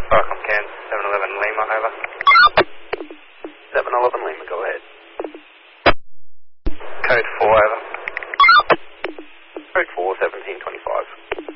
Welcome, Kansas, 711 Lima, over. 711 Lima, go ahead. Code 4, over.